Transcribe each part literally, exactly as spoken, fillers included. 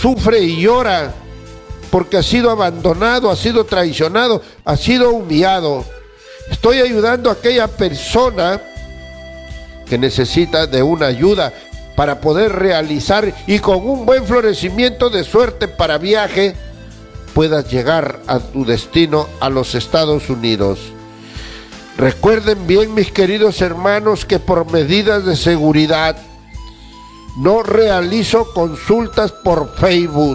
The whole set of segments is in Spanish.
sufre y llora porque ha sido abandonado, ha sido traicionado, ha sido humillado. Estoy ayudando a aquella persona que necesita de una ayuda para poder realizar y con un buen florecimiento de suerte para viaje puedas llegar a tu destino, a los Estados Unidos. Recuerden bien, mis queridos hermanos, que por medidas de seguridad no realizo consultas por Facebook.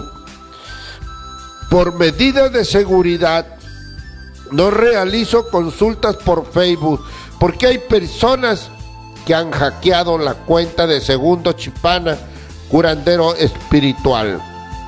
Por medidas de seguridad no realizo consultas por Facebook, porque hay personas que han hackeado la cuenta de Segundo Chipana, curandero espiritual.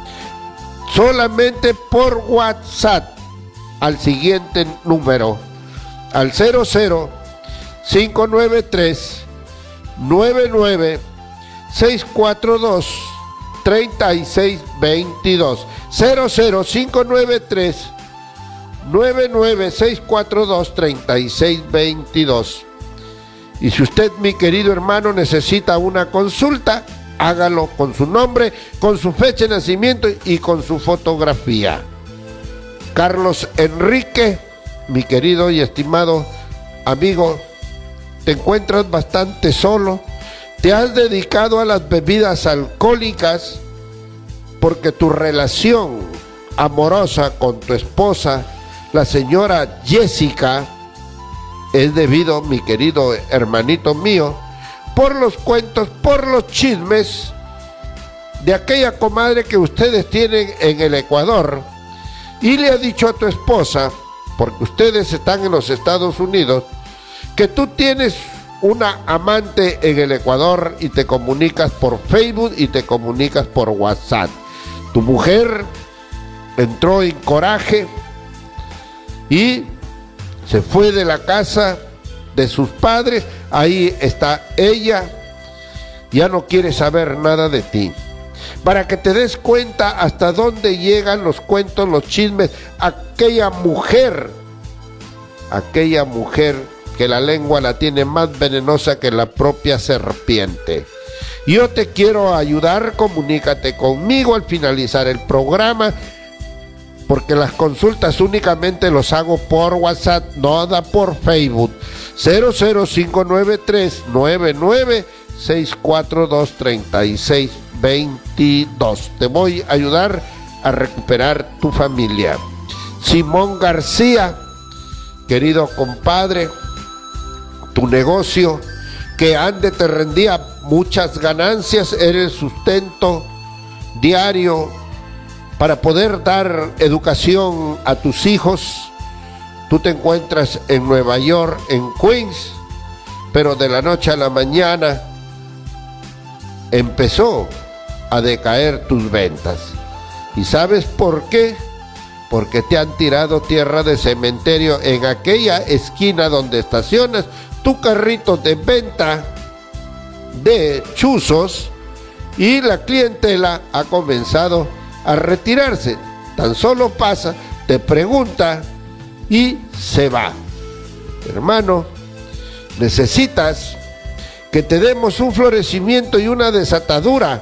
Solamente por WhatsApp al siguiente número, al cero cero cinco nueve tres nueve nueve seis cuatro dos tres seis dos dos, cero cero cinco nueve tres nueve nueve seis cuatro dos tres seis dos dos. Y si usted, mi querido hermano, necesita una consulta, hágalo con su nombre, con su fecha de nacimiento y con su fotografía. Carlos Enrique, mi querido y estimado amigo, te encuentras bastante solo, te has dedicado a las bebidas alcohólicas porque tu relación amorosa con tu esposa, la señora Jessica, es debido, mi querido hermanito mío, por los cuentos, por los chismes de aquella comadre que ustedes tienen en el Ecuador, y le ha dicho a tu esposa, porque ustedes están en los Estados Unidos, que tú tienes una amante en el Ecuador y te comunicas por Facebook y te comunicas por WhatsApp. Tu mujer entró en coraje y se fue de la casa de sus padres, ahí está ella, ya no quiere saber nada de ti. Para que te des cuenta hasta dónde llegan los cuentos, los chismes, aquella mujer, aquella mujer que la lengua la tiene más venenosa que la propia serpiente. Yo te quiero ayudar, comunícate conmigo al finalizar el programa, porque las consultas únicamente los hago por WhatsApp, no da por Facebook. cero cero cinco nueve tres nueve nueve seis cuatro dos tres seis dos dos. Te voy a ayudar a recuperar tu familia. Simón García, querido compadre, tu negocio que antes te rendía muchas ganancias, era el sustento diario para poder dar educación a tus hijos. Tú te encuentras en Nueva York, en Queens, pero de la noche a la mañana empezó a decaer tus ventas. ¿Y sabes por qué? Porque te han tirado tierra de cementerio en aquella esquina donde estacionas tu carrito de venta de chuzos, y la clientela ha comenzado a retirarse. Tan solo pasa, te pregunta y se va. Hermano, necesitas que te demos un florecimiento y una desatadura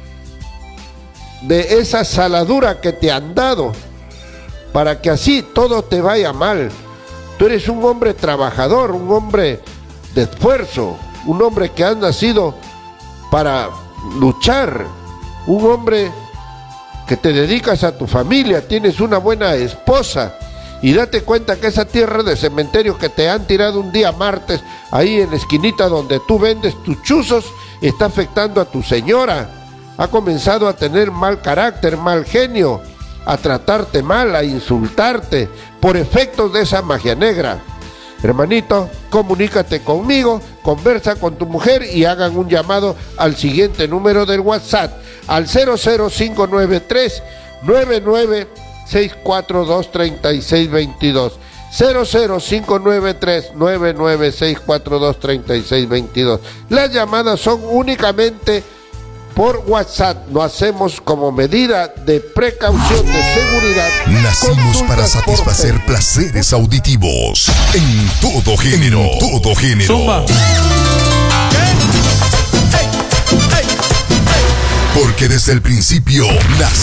de esa saladura que te han dado, para que así todo te vaya mal. Tú eres un hombre trabajador, un hombre de esfuerzo, un hombre que has nacido para luchar, un hombre que te dedicas a tu familia, tienes una buena esposa, y date cuenta que esa tierra de cementerio que te han tirado un día martes ahí en la esquinita donde tú vendes tus chuzos está afectando a tu señora. Ha comenzado a tener mal carácter, mal genio, a tratarte mal, a insultarte por efectos de esa magia negra. Hermanito, comunícate conmigo, conversa con tu mujer y hagan un llamado al siguiente número del WhatsApp, al cero cero cinco nueve tres nueve nueve seis cuatro dos tres seis dos dos, cero cero cinco nueve tres nueve nueve seis cuatro dos tres seis dos dos. Las llamadas son únicamente por WhatsApp, lo hacemos como medida de precaución, de seguridad. Nacimos para satisfacer placeres auditivos en todo género, en todo género. Zumba. Porque desde el principio